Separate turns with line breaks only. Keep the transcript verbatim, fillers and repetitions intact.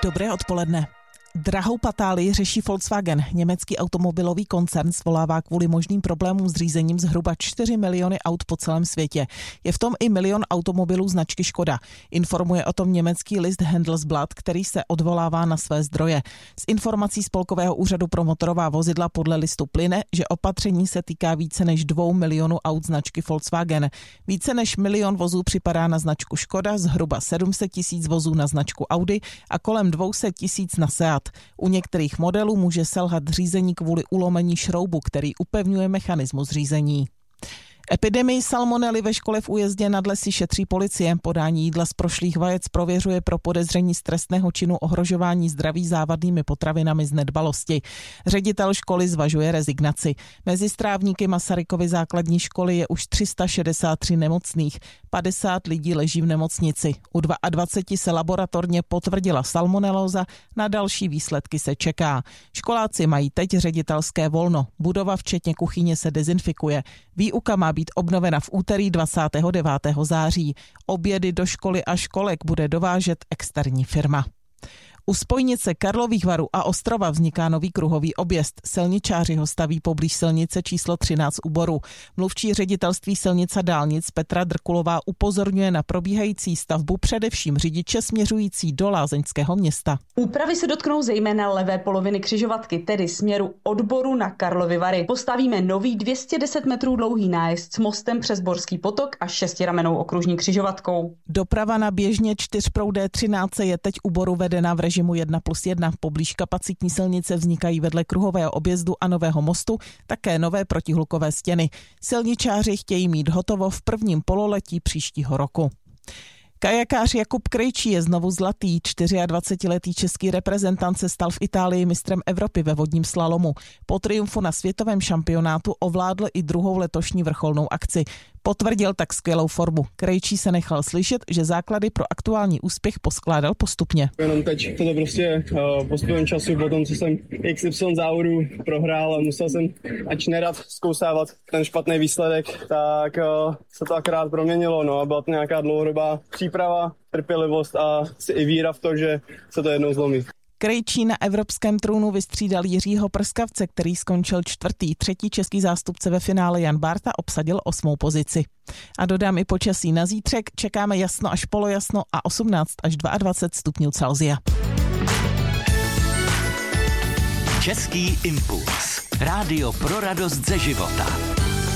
Dobré odpoledne. Drahou patálii řeší Volkswagen. Německý automobilový koncern svolává kvůli možným problémům s řízením zhruba čtyři miliony aut po celém světě. Je v tom i milion automobilů značky Škoda. Informuje o tom německý list Handelsblatt, který se odvolává na své zdroje. Z informací Spolkového úřadu pro motorová vozidla podle listu plyne, že opatření se týká více než dvou milionů aut značky Volkswagen. Více než milion vozů připadá na značku Škoda, zhruba sedm set tisíc vozů na značku Audi a kolem dvě stě tisíc na Seat. U některých modelů může selhat řízení kvůli ulomení šroubu, který upevňuje mechanismus řízení. Epidemii salmonely ve škole v Újezdě nad Lesy šetří policie. Podání jídla z prošlých vajec prověřuje pro podezření z trestného činu ohrožování zdraví závadnými potravinami z nedbalosti. Ředitel školy zvažuje rezignaci. Mezi strávníky Masarykovy základní školy je už tři sta šedesát tři nemocných. padesát lidí leží v nemocnici. U dvacet dva se laboratorně potvrdila salmonelóza, na další výsledky se čeká. Školáci mají teď ředitelské volno. Budova včetně kuchyně se dezinfikuje. Výuka má být obnovena v úterý dvacátého devátého září. Obědy do školy a školek bude dovážet externí firma. U spojnice Karlových Varů a Ostrova vzniká nový kruhový objezd. Silničáři ho staví poblíž silnice číslo třináct u Boru. Mluvčí ředitelství silnic a dálnic Petra Drkulová upozorňuje na probíhající stavbu především řidiče směřující do lázeňského města.
Úpravy se dotknou zejména levé poloviny křižovatky, tedy směru od Boru na Karlovy Vary. Postavíme nový dvě stě deset metrů dlouhý nájezd s mostem přes Borský potok a šestiramennou okružní křižovatkou.
Doprava na běžně čtyřproudé třináct je teď u Boru vedena v režimu jedna plus jedna. Poblíž kapacitní silnice vznikají vedle kruhového objezdu a nového mostu také nové protihlukové stěny. Silničáři chtějí mít hotovo v prvním pololetí příštího roku. Kajakář Jakub Krejčí je znovu zlatý. dvacetičtyřletý český reprezentant se stal v Itálii mistrem Evropy ve vodním slalomu. Po triumfu na světovém šampionátu ovládl i druhou letošní vrcholnou akci. Potvrdil tak skvělou formu. Krejčí se nechal slyšet, že základy pro aktuální úspěch poskládal postupně.
Jenom teď to prostě uh, postupem času, po tom, co jsem iks ypsilon závodu prohrál a musel jsem ač nerad zkousávat ten špatný výsledek, tak uh, se to akorát proměnilo. No, a byla to nějaká dlouhodobá příprava, trpělivost a i víra v to, že se to jednou zlomí.
Krejčí na evropském trůnu vystřídal Jiřího Prskavce, který skončil čtvrtý. Třetí český zástupce ve finále Jan Bárta obsadil osmou pozici. A dodám i počasí na zítřek. Čekáme jasno až polojasno a osmnáct až dvacet dva stupňů Celsia.
Český impuls. Rádio pro radost ze života.